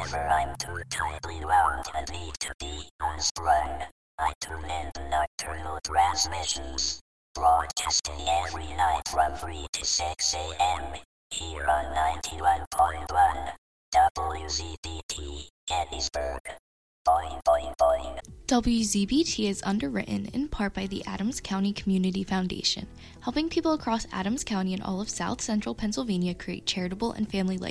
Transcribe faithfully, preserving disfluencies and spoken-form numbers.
whenever I'm too tightly wound and need to be unstrung, I tune in to Nocturnal Transmissions, broadcasting every night from three to six a.m. here on ninety-one point one W Z B T, Gettysburg. Boing, boing, boing. W Z B T is underwritten in part by the Adams County Community Foundation, helping people across Adams County and all of South Central Pennsylvania create charitable and family-like